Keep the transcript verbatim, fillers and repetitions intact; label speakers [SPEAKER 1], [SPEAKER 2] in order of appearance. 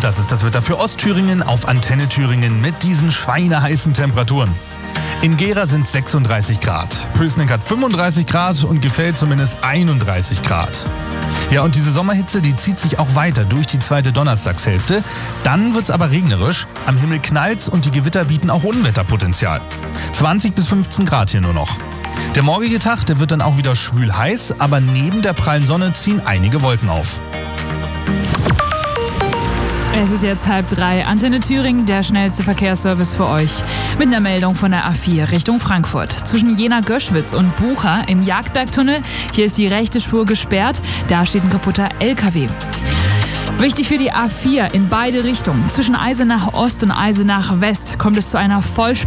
[SPEAKER 1] Und das ist das Wetter für Ostthüringen auf Antenne Thüringen mit diesen schweineheißen Temperaturen. In Gera sind sechsunddreißig Grad, Pülsneck hat fünfunddreißig Grad und Gefeld zumindest einunddreißig Grad. Ja, und diese Sommerhitze, die zieht sich auch weiter durch die zweite Donnerstagshälfte. Dann wird's aber regnerisch, am Himmel knallt's und die Gewitter bieten auch Unwetterpotenzial. zwanzig bis fünfzehn Grad hier nur noch. Der morgige Tag, der wird dann auch wieder schwül heiß, aber neben der prallen Sonne ziehen einige Wolken auf.
[SPEAKER 2] Es ist jetzt halb drei. Antenne Thüringen, der schnellste Verkehrsservice für euch. Mit einer Meldung von der A vier Richtung Frankfurt. Zwischen Jena-Göschwitz und Bucha im Jagdbergtunnel. Hier ist die rechte Spur gesperrt. Da steht ein kaputter L K W. Wichtig für die A vier in beide Richtungen. Zwischen Eisenach Ost und Eisenach West kommt es zu einer Vollsperrung.